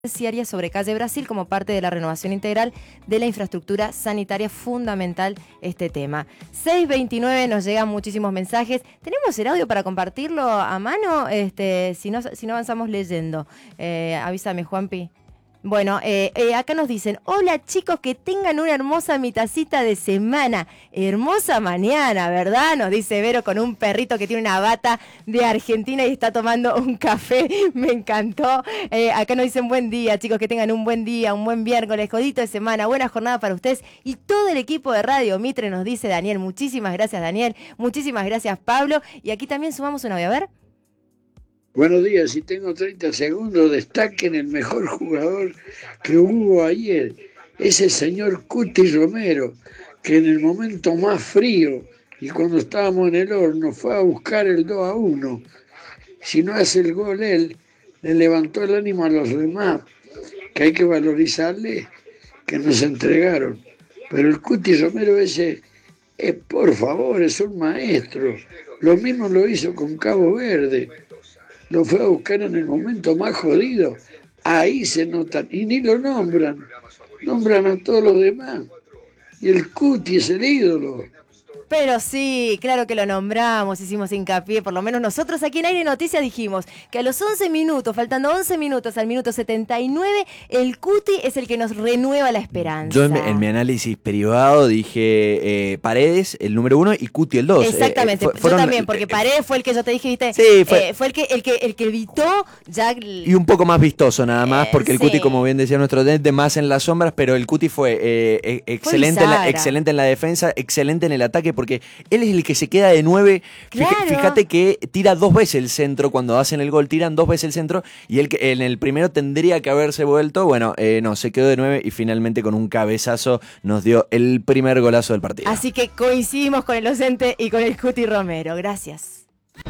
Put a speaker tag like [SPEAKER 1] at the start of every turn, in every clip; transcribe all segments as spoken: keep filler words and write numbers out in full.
[SPEAKER 1] Terciaria sobre calle Brasil como parte de la renovación integral de la infraestructura sanitaria. Fundamental este tema. seis veintinueve, nos llegan muchísimos mensajes. ¿Tenemos el audio para compartirlo a mano? Este, si no, si no avanzamos leyendo. Eh, avísame, Juanpi. Bueno, eh, eh, acá nos dicen: hola chicos, que tengan una hermosa mitacita de semana. Hermosa mañana, ¿verdad? Nos dice Vero con un perrito que tiene una bata de Argentina y está tomando un café. Me encantó. Eh, acá nos dicen: buen día chicos, que tengan un buen día, un buen miércoles, codito de semana, buena jornada para ustedes y todo el equipo de Radio Mitre, nos dice Daniel. Muchísimas gracias, Daniel. Muchísimas gracias, Pablo. Y aquí también sumamos un audio, a ver.
[SPEAKER 2] Buenos días, si tengo treinta segundos, destaquen el mejor jugador que hubo ayer, ese señor Cuti Romero, que en el momento más frío y cuando estábamos en el horno fue a buscar el dos a uno. Si no hace el gol él, le levantó el ánimo a los demás, que hay que valorizarle, que nos entregaron. Pero el Cuti Romero ese, es, por favor, es un maestro. Lo mismo lo hizo con Cabo Verde. Lo fue a buscar en el momento más jodido. Ahí se notan, y ni lo nombran. Nombran a todos los demás. Y el Cuti es el ídolo.
[SPEAKER 1] Pero sí, claro que lo nombramos, hicimos hincapié, por lo menos nosotros aquí en Aire Noticias dijimos que a los once minutos, faltando once minutos al minuto setenta y nueve, el Cuti es el que nos renueva la esperanza.
[SPEAKER 3] Yo en, en mi análisis privado dije eh, Paredes, el número uno, y Cuti el dos.
[SPEAKER 1] Exactamente, eh, eh, fueron, yo también, porque Paredes fue el que yo te dije, viste,
[SPEAKER 3] sí, fue,
[SPEAKER 1] eh, fue el que el que el que evitó ya...
[SPEAKER 3] Y un poco más vistoso nada más, porque
[SPEAKER 1] eh,
[SPEAKER 3] el Cuti,
[SPEAKER 1] sí.
[SPEAKER 3] como bien decía nuestro oyente, más en las sombras, pero el Cuti fue eh, excelente, fue en la, excelente en la defensa, excelente en el ataque, porque él es el que se queda de nueve.
[SPEAKER 1] Claro.
[SPEAKER 3] Fíjate que tira dos veces el centro cuando hacen el gol, tiran dos veces el centro, y él en el primero tendría que haberse vuelto, bueno, eh, no, se quedó de nueve y finalmente con un cabezazo nos dio el primer golazo del partido.
[SPEAKER 1] Así que coincidimos con el docente y con el Cuti Romero. Gracias.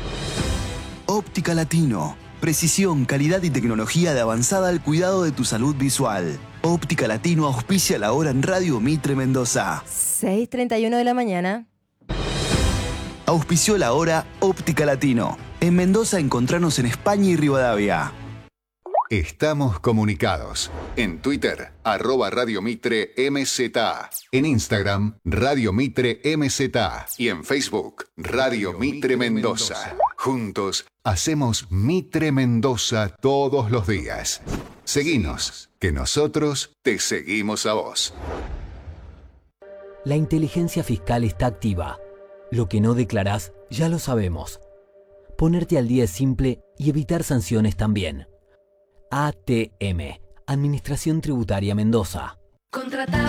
[SPEAKER 4] Óptica Latino. Precisión, calidad y tecnología de avanzada al cuidado de tu salud visual. Óptica Latino auspicia la hora en Radio Mitre Mendoza.
[SPEAKER 1] seis treinta y uno de la mañana.
[SPEAKER 4] Auspició la hora Óptica Latino. En Mendoza encontranos en España y Rivadavia.
[SPEAKER 5] Estamos comunicados. En Twitter, arroba Radio Mitre M Z A. En Instagram, Radio Mitre M Z A. Y en Facebook, Radio Mitre Mendoza. Juntos, hacemos Mitre Mendoza todos los días. Seguinos, que nosotros te seguimos a vos.
[SPEAKER 6] La inteligencia fiscal está activa. Lo que no declarás, ya lo sabemos. Ponerte al día es simple y evitar sanciones también. A T M, Administración Tributaria Mendoza.
[SPEAKER 7] Contrata